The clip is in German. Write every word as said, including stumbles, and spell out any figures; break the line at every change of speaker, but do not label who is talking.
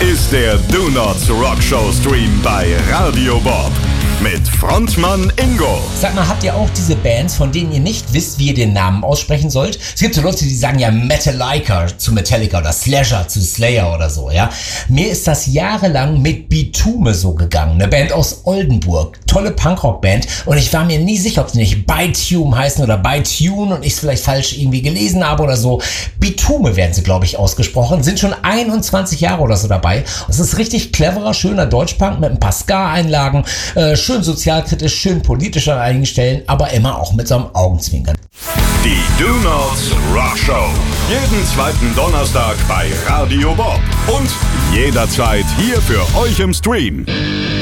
ist der Do Not Rock Show Stream bei Radio Bob mit Frontmann Ingo.
Sag mal, habt ihr auch diese Bands, von denen ihr nicht wisst, wie ihr den Namen aussprechen sollt? Es gibt so Leute, die sagen ja Metallica zu Metallica oder Slasher zu Slayer oder so, ja. Mir ist das jahrelang mit Bitume so gegangen, eine Band aus Oldenburg, tolle Punkrock-Band, und ich war mir nie sicher, ob sie nicht Bitume heißen oder Bitune und ich es vielleicht falsch irgendwie gelesen habe oder so. Bitume werden sie, glaube ich, ausgesprochen, sind schon einundzwanzig Jahre oder so dabei. Es ist richtig cleverer, schöner Deutschpunk mit ein paar Ska-Einlagen, äh, schön sozialkritisch, schön politisch an einigen Stellen, aber immer auch mit so einem Augenzwinkern.
Die Do Not Rock Show. Jeden zweiten Donnerstag bei Radio Bob. Und jederzeit hier für euch im Stream.